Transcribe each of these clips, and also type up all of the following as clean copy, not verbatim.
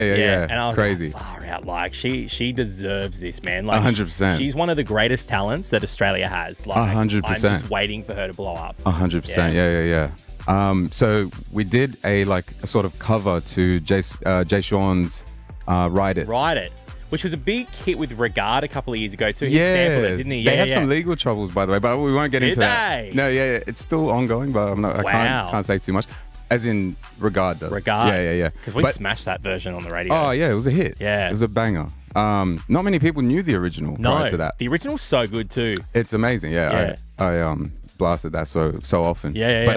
Yeah. And I was crazy. like, far out. Like, she deserves this, man. Like, 100%. She's one of the greatest talents that Australia has. Like, 100%. I'm just waiting for her to blow up. 100%. Yeah. So we did a sort of cover to Jay Sean's Ride It. Ride It, which was a big hit with Regard a couple of years ago too. He sampled it, didn't he? They have some legal troubles, by the way, but we won't get into that. No, it's still ongoing, but I can't say too much. As in Regard does. Regard. Yeah. Because we smashed that version on the radio. Oh, yeah, it was a hit. Yeah. It was a banger. Not many people knew the original prior to that. The original's so good too. It's amazing, I blasted that so often.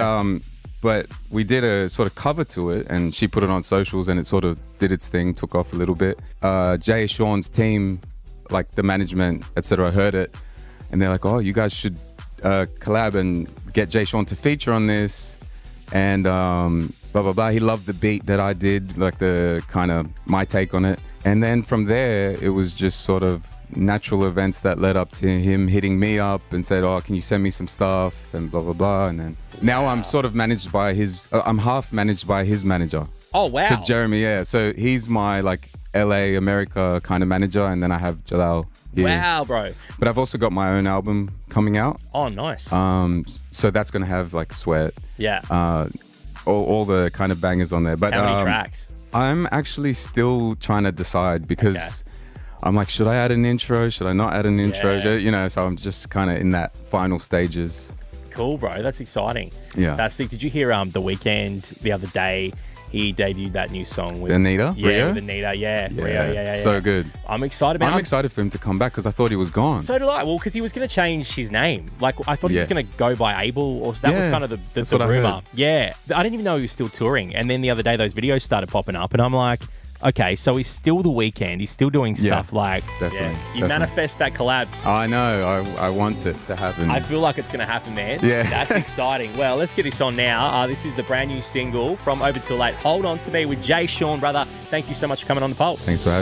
But we did a sort of cover to it, and she put it on socials, and it sort of did its thing, took off a little bit. Jay Sean's team, like the management, etc., heard it, and they're like, "Oh, you guys should collab and get Jay Sean to feature on this." And blah blah blah. He loved the beat that I did, like the kind of my take on it. And then from there, it was just sort of natural events that led up to him hitting me up and said, "Oh, can you send me some stuff?" and blah blah blah. And then now I'm sort of managed by his. I'm half managed by his manager. Oh wow! So Jeremy, So he's my like LA America kind of manager, and then I have Jalal here. Wow, bro! But I've also got my own album coming out. Oh, nice. So that's gonna have like Sweat. Yeah. All the kind of bangers on there. But how many tracks? I'm actually still trying to decide because. I'm like, should I add an intro? Should I not add an intro? Yeah. You know, so I'm just kind of in that final stages. Cool, bro. That's exciting. Yeah. That's sick. Did you hear The Weeknd the other day? He debuted that new song with Anita? Yeah, Rio? with Anita. Yeah. Rio. Yeah. So good. I'm excited, man. I'm excited for him to come back because I thought he was gone. So did I. Well, because he was going to change his name. Like, I thought he was going to go by Abel, or that was kind of the rumor. Yeah. I didn't even know he was still touring. And then the other day, those videos started popping up, and I'm like, okay, so he's still The Weeknd. He's still doing stuff definitely. You manifest that collab. I know. I want it to happen. I feel like it's going to happen, man. Yeah. That's exciting. Well, let's get this on now. This is the brand new single from Over Till Late. Hold On To Me with Jay Sean, brother. Thank you so much for coming on The Pulse. Thanks for having me.